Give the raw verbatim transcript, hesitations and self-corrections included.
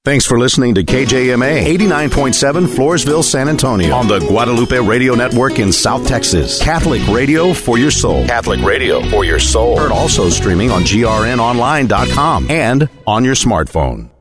Thanks for listening to K J M A eighty-nine point seven Floresville, San Antonio on the Guadalupe Radio Network in South Texas. Catholic radio for your soul. Catholic radio for your soul. Heard also streaming on G R N online dot com and on your smartphone.